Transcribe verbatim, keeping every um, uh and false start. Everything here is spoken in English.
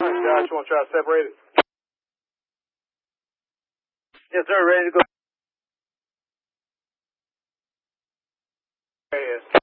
All right, Josh, you want to try to separate it? Yes, sir. Ready to go. Yes.